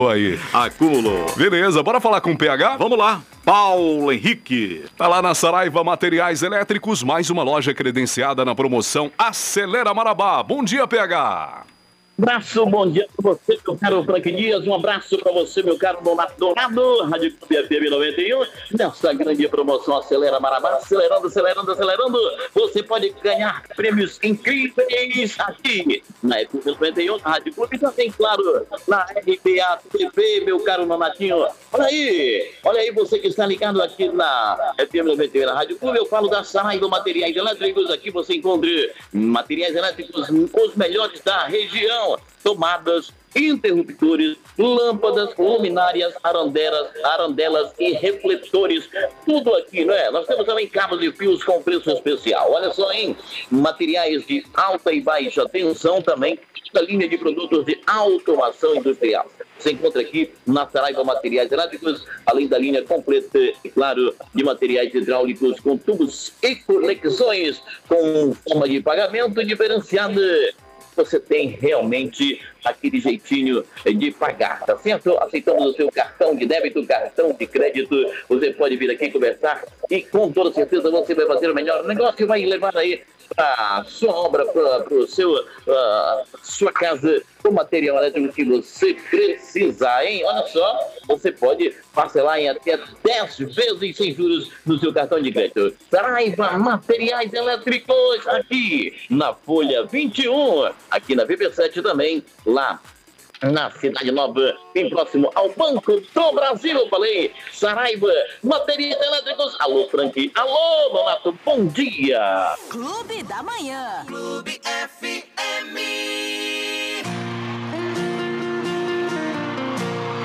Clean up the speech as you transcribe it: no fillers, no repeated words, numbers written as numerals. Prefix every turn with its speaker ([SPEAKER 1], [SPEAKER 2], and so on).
[SPEAKER 1] Aí.
[SPEAKER 2] Acúmulo.
[SPEAKER 1] Beleza, bora falar com o PH?
[SPEAKER 2] Vamos lá. Paulo Henrique.
[SPEAKER 1] Tá lá na Saraiva Materiais Elétricos, mais uma loja credenciada na promoção Acelera Marabá. Bom dia, PH.
[SPEAKER 3] Abraço, bom dia para você, meu caro Frank Dias. Um abraço para você, meu caro Donato, Rádio Clube FM 91. Nessa grande promoção Acelera Marabá, acelerando. Você pode ganhar prêmios incríveis aqui na FM 91, Rádio Clube, e também, claro, na RBA TV, meu caro Donatinho. Olha aí você que está ligado aqui na FM 91, na Rádio Clube. Eu falo da Saraiva Materiais Elétricos. Aqui você encontra materiais elétricos, os melhores da região. Tomadas, interruptores, lâmpadas, luminárias, arandelas e refletores. Tudo aqui, não é? Nós temos também cabos e fios com preço especial. Olha só, hein? Materiais de alta e baixa tensão também. Toda linha de produtos de automação industrial. Você encontra aqui na Saraiva Materiais Elétricos, além da linha completa, e claro, de materiais hidráulicos com tubos e conexões com forma de pagamento diferenciada. Você tem realmente aquele jeitinho de pagar, tá certo? Aceitamos o seu cartão de débito, cartão de crédito. Você pode vir aqui conversar e com toda certeza você vai fazer o melhor negócio e vai levar aí a sua obra, para o seu sua casa, o material elétrico que você precisar, hein? Olha só, você pode parcelar em até 10 vezes sem juros no seu cartão de crédito. Saraiva Materiais Elétricos, aqui na Folha 21, aqui na VP7 também, lá na Cidade Nova, bem próximo ao Banco do Brasil. Eu falei, Saraiva Materiais Elétricos. Alô, Frank. Alô, Donato. Bom dia.
[SPEAKER 4] Clube da Manhã. Clube FM.